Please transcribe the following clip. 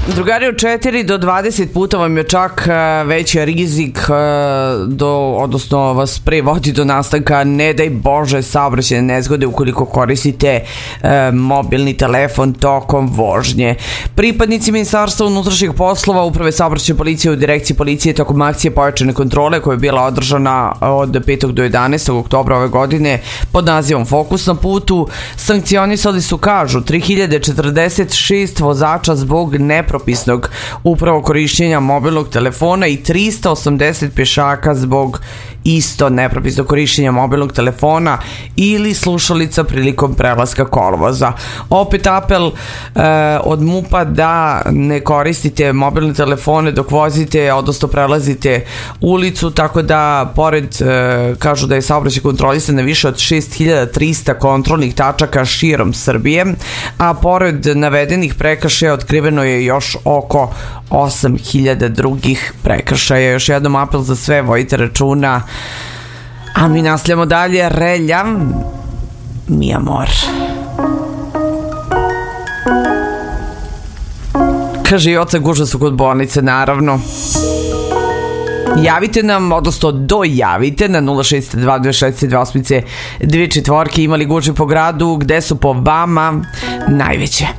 Drugari, od 4 do 20 puta vam je čak veći rizik, odnosno vas prevodi do nastanka, ne daj Bože, saobraćajne nezgode ukoliko koristite mobilni telefon tokom vožnje. Pripadnici Ministarstva unutrašnjih poslova, Uprave saobraćajne policije u Direkciji policije tokom akcije pojačane kontrole koja je bila održana od 5. do 11. oktobra ove godine pod nazivom Fokus na putu, sankcionisali su, kažu, 3046 vozača zbog nepropisnog upravo korišćenja mobilnog telefona i 380 pešaka zbog isto nepropisno korišćenja mobilnog telefona ili slušalica prilikom prelaska kolovoza. Opet apel od MUP-a da ne koristite mobilne telefone dok vozite, odnosno prelazite ulicu, tako da pored, kažu da je saobraćaj kontrolisan na više od 6300 kontrolnih tačaka širom Srbije, a pored navedenih prekršaja otkriveno je još oko 8000 drugih prekršaja. Još jednom apel za sve, vojite računa. A mi nastavljamo dalje. Relja, mi amor. Kaže i oca, gužva su kod bolnice, naravno. Javite nam, odnosno dojavite na 062262824. Imali gužve po gradu, gde su po vama najveće?